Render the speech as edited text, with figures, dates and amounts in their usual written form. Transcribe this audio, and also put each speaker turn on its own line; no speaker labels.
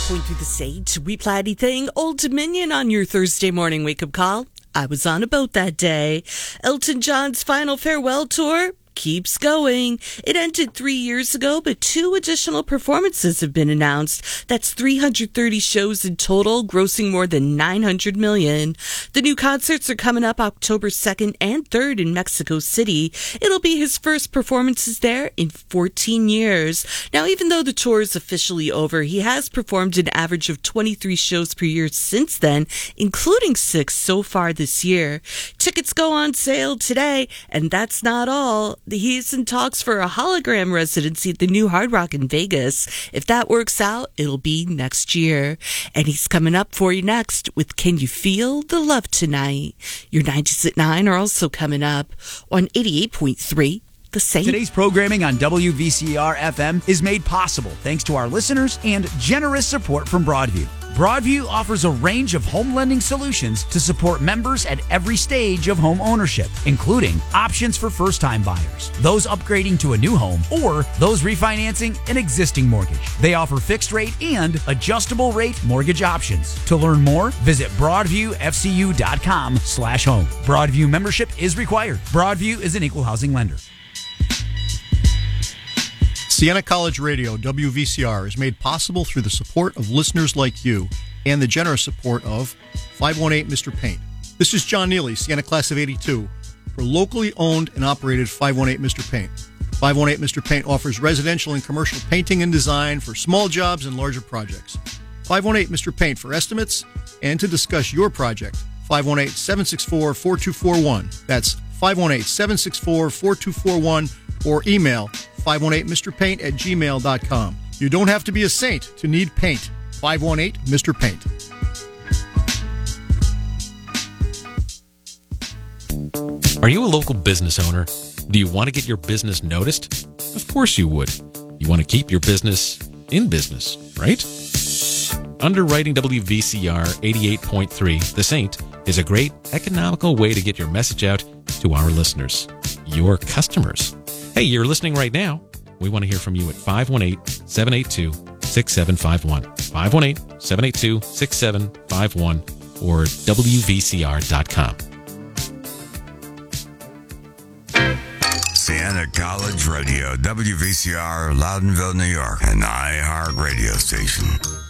Point through the state, we play anything. Old Dominion on your Thursday morning wake-up call. I was on a boat that day. Elton John's final farewell tour keeps going. It ended 3 years ago, but 2 additional performances have been announced. That's 330 shows in total, grossing more than $900 million. The new concerts are coming up October 2nd and 3rd in Mexico City. It'll be his first performances there in 14 years. Now, even though the tour is officially over, he has performed an average of 23 shows per year since then, including 6 so far this year. Tickets go on sale today, and that's not all. He's in talks for a hologram residency at the new Hard Rock in Vegas. If that works out, it'll be next year. And he's coming up for you next with Can You Feel the Love Tonight? Your 90s at 9 are also coming up on 88.3. The same.
Today's programming on WVCR FM is made possible thanks to our listeners and generous support from Broadview. Broadview offers a range of home lending solutions to support members at every stage of home ownership, including options for first-time buyers, those upgrading to a new home, or those refinancing an existing mortgage. They offer fixed rate and adjustable rate mortgage options. To learn more, visit broadviewfcu.com/home. Broadview membership is required. Broadview is an equal housing lender.
Siena College Radio, WVCR, is made possible through the support of listeners like you and the generous support of 518 Mr. Paint. This is John Neely, Siena Class of 82, for locally owned and operated 518 Mr. Paint. 518 Mr. Paint offers residential and commercial painting and design for small jobs and larger projects. 518 Mr. Paint for estimates and to discuss your project. 518-764-4241. That's 518-764-4241 or email 518mrpaint@gmail.com. You don't have to be a saint to need paint. 518 Mr. Paint.
Are you a local business owner? Do you want to get your business noticed? Of course you would. You want to keep your business in business, right? Underwriting WVCR 88.3, The Saint, is a great economical way to get your message out to our listeners, your customers. Hey, you're listening right now. We want to hear from you at 518-782-6751. 518-782-6751 or WVCR.com.
Siena College Radio, WVCR, Loudonville, New York, an iHeart radio station.